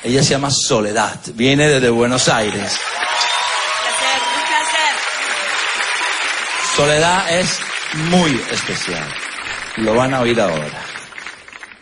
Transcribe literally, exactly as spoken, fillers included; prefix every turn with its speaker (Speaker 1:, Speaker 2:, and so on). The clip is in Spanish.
Speaker 1: Ella se llama Soledad, viene desde Buenos Aires.
Speaker 2: Un placer, un placer.
Speaker 1: Soledad es muy especial. Lo van a oír ahora.